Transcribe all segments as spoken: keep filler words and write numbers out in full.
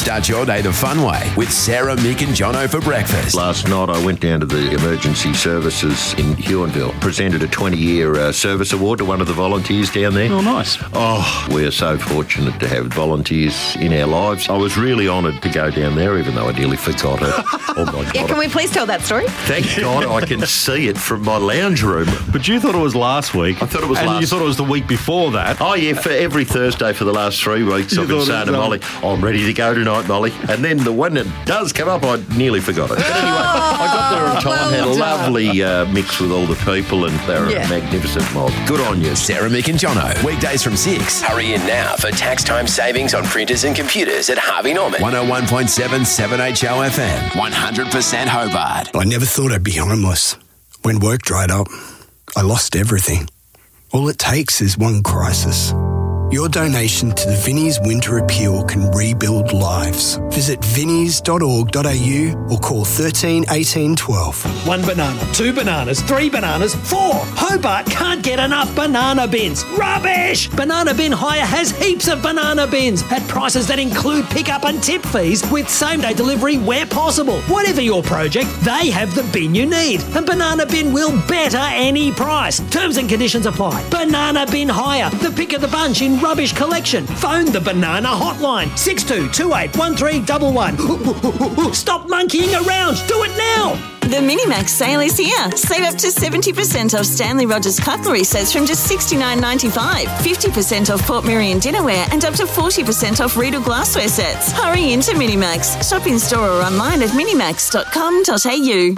Start your day the fun way with Sarah, Mick and Jono for breakfast. Last night I went down to the emergency services in Huonville, presented a twenty-year uh, service award to one of the volunteers down there. Oh, nice. Oh, we're so fortunate to have volunteers in our lives. I was really honoured to go down there, even though I nearly forgot it. Oh, my God. Yeah, can we please tell that story? Thank God I can see it from my lounge room. But you thought it was last week. I thought it was and last... you thought it was the week before that. Oh, yeah, for every Thursday for the last three weeks You I've been thought it saying to was, um, Molly, oh, I'm ready to go tonight, Molly. And then the when it does come up, I nearly forgot it. But anyway, I got there on time, well had a done. lovely uh, mix with all the people, and they're Yeah. a magnificent mob. Good on you. Sarah, Mick and Jono. Weekdays from six. Hurry in now for tax time savings on printers and computers at Harvey Norman. one oh one point seven seven H O F M. one hundred percent Hobart. I never thought I'd be homeless. When work dried up, I lost everything. All it takes is one crisis. Your donation to the Vinnie's Winter Appeal can rebuild lives. Visit vinnies dot org dot a u or call thirteen eighteen twelve. One banana, two bananas, three bananas, four. Hobart can't get enough banana bins. Rubbish! Banana Bin Hire has heaps of banana bins at prices that include pickup and tip fees with same-day delivery where possible. Whatever your project, they have the bin you need. And Banana Bin will better any price. Terms and conditions apply. Banana Bin Hire, the pick of the bunch in rubbish collection. Phone the Banana Hotline, six two two eight one three one one. Stop monkeying around. Do it now. The Minimax sale is here. Save up to seventy percent off Stanley Rogers cutlery sets from just sixty-nine ninety-five, fifty percent off Port Miriam dinnerware and up to forty percent off Riedel glassware sets. Hurry into Minimax. Shop in store or online at minimax dot com dot a u.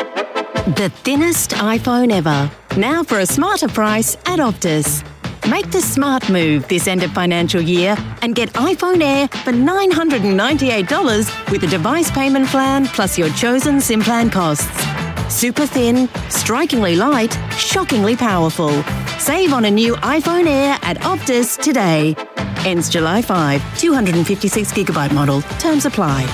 The thinnest iPhone ever. Now for a smarter price at Optus. Make the smart move this end of financial year and get iPhone Air for nine hundred ninety-eight dollars with a device payment plan plus your chosen SIM plan costs. Super thin, strikingly light, shockingly powerful. Save on a new iPhone Air at Optus today. Ends July fifth. two hundred fifty-six gigabyte model. Terms apply.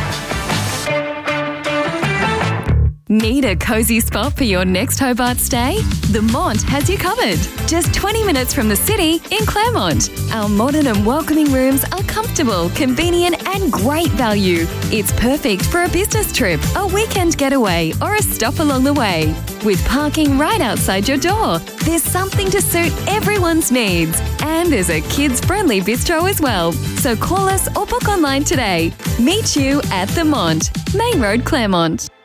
Need a cosy spot for your next Hobart stay? The Mont has you covered. Just twenty minutes from the city in Claremont. Our modern and welcoming rooms are comfortable, convenient and great value. It's perfect for a business trip, a weekend getaway or a stop along the way. With parking right outside your door, there's something to suit everyone's needs. And there's a kids-friendly bistro as well. So call us or book online today. Meet you at The Mont, Main Road, Claremont.